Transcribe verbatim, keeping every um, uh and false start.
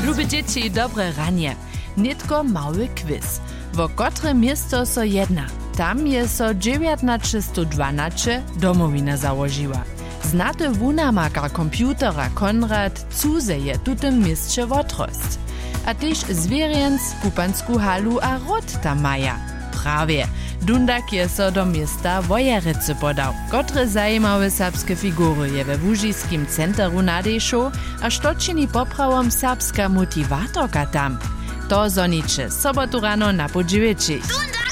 Lubi dzieci dobre ranie. Nitko mały quiz. Wo kotre miesto so jedna? Tam je so dziewiętnaście dwanaście domowina założyła. Znate wunamaka komputera Konrad cuzeje tutym mieście wotrost. A tyż zwierjens, kupansku halu a rot tam maja. Prawie. Dundak je so do miesta Wojerycy podał. Kotre zajímawe serbskie figury je we Łužijskim centru nadešo, a štočini poprawom serbska motivatorka tam. To zoniče, sobotu rano na podživeči.